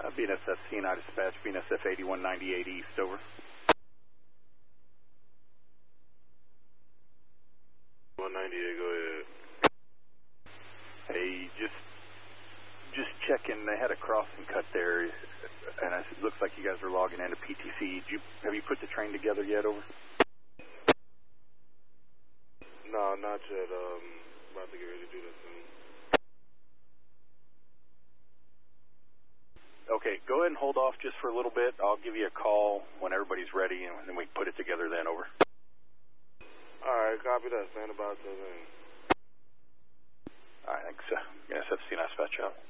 BNSF CNI dispatch, BNSF 8198 East, over. 198, go ahead. Hey, just checking. They had a crossing cut there, and it looks like you guys are logging into PTC. Have you put the train together yet, over? No, not yet. About to get ready to do that soon. Okay, go ahead and hold off just for a little bit. I'll give you a call when everybody's ready, and then we can put it together then, over. All right, copy that. Stand about to then. All right, thanks. BNSF CNI dispatch out.